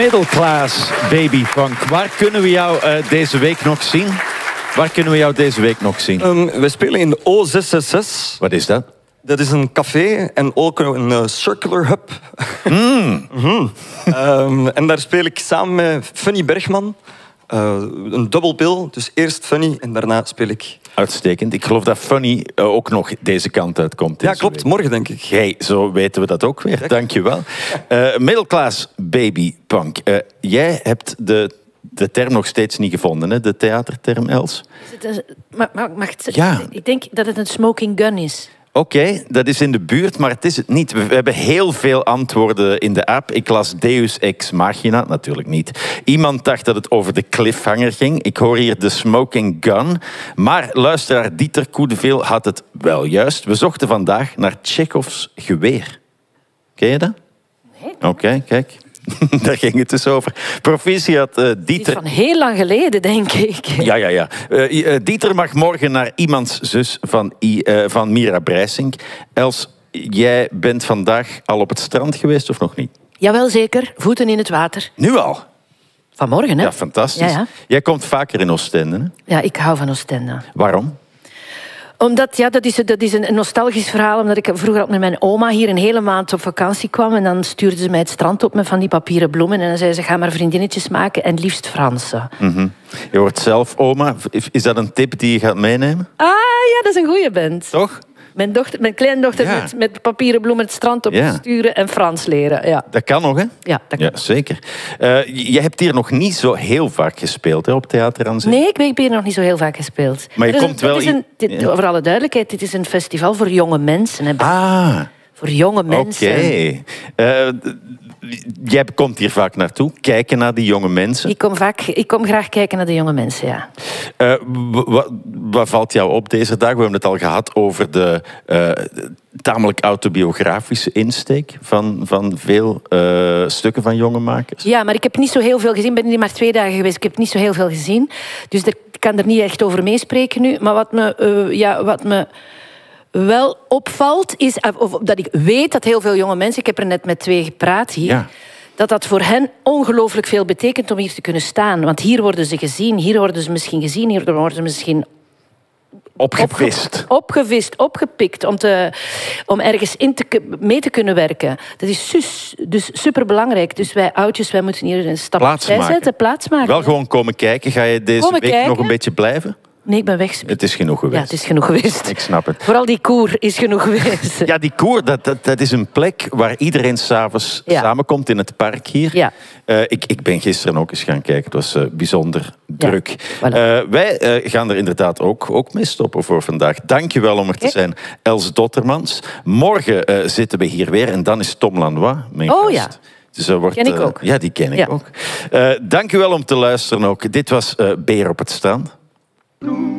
Middelclass Baby Punk. Waar kunnen we jou deze week nog zien? Waar kunnen we jou deze week nog zien? We spelen in de O666. Wat is dat? Dat is een café en ook een circular hub. En daar speel ik samen met Funny Bergman. Een double bill, dus eerst Funny en daarna speel ik. Uitstekend. Ik geloof dat Funny ook nog deze kant uitkomt. Ja, klopt. Morgen, denk ik. Hey, zo weten we dat ook weer. Dank je wel. Middelclass Baby Punk. Jij hebt de term nog steeds niet gevonden, hè? De theaterterm, Els? Mag ik denk dat het een smoking gun is. Oké, dat is in de buurt, maar het is het niet. We hebben heel veel antwoorden in de app. Ik las Deus Ex Machina, natuurlijk niet. Iemand dacht dat het over de cliffhanger ging. Ik hoor hier de smoking gun. Maar luisteraar Dieter Koedeveel had het wel juist. We zochten vandaag naar Tchekhovs geweer. Ken je dat? Nee. Oké, kijk. Daar ging het dus over. Proficiat Dieter. Het is van heel lang geleden, denk ik. Ja. Dieter mag morgen naar iemands zus van Mira Breisink. Els, jij bent vandaag al op het strand geweest of nog niet? Jawel, zeker. Voeten in het water. Nu al? Vanmorgen, hè? Ja, fantastisch. Ja. Jij komt vaker in Oostende, hè? Ja, ik hou van Oostende. Waarom? Omdat, ja, dat is een nostalgisch verhaal. Omdat ik vroeger ook met mijn oma hier een hele maand op vakantie kwam. En dan stuurde ze mij het strand op met van die papieren bloemen. En dan zei ze, ga maar vriendinnetjes maken en liefst Franse. Je wordt zelf oma. Is dat een tip die je gaat meenemen? Ah, ja, dat is een goeie band. Toch? Mijn kleindochter met papieren bloemen het strand op sturen en Frans leren. Ja. Dat kan nog, hè? Ja, dat kan. Ja, zeker. Je hebt hier nog niet zo heel vaak gespeeld, hè, op Theater aan Zee? Nee, ik heb hier nog niet zo heel vaak gespeeld. Maar je komt wel... Voor alle duidelijkheid, dit is een festival voor jonge mensen. Hè. Voor jonge mensen. Oké. Jij komt hier vaak naartoe, kijken naar die jonge mensen. Ik kom graag kijken naar de jonge mensen, ja. Wat valt jou op deze dag? We hebben het al gehad over de tamelijk autobiografische insteek van veel stukken van jonge makers. Ja, maar ik heb niet zo heel veel gezien. Ik ben hier maar 2 dagen geweest. Ik heb niet zo heel veel gezien. Dus ik kan er niet echt over meespreken nu. Maar wat me wel opvalt, is dat ik weet dat heel veel jonge mensen... Ik heb er net met 2 gepraat hier... Ja. Dat voor hen ongelooflijk veel betekent om hier te kunnen staan. Want hier worden ze gezien, hier worden ze misschien gezien... hier worden ze misschien... Opgevist. Opgepikt, om ergens mee te kunnen werken. Dat is dus superbelangrijk. Dus wij oudjes, wij moeten hier een stap opzij zetten, plaats maken. Wel gewoon komen kijken. Ga je deze week nog een beetje blijven? Nee, ik ben weg. Het is genoeg geweest. Ja, het is genoeg geweest. Ik snap het. Vooral die koer is genoeg geweest. Ja, die koer, dat is een plek waar iedereen 's avonds samenkomt in het park hier. Ja. Ik ben gisteren ook eens gaan kijken. Het was bijzonder druk. Voilà. Wij gaan er inderdaad ook mee stoppen voor vandaag. Dank je wel om er te zijn, Els Dottermans. Morgen zitten we hier weer en dan is Tom Lanois mijn gast. Ja. Dus ken ik ook. Ja, die ken ik ook. Dank u wel om te luisteren ook. Dit was Beer op het strand.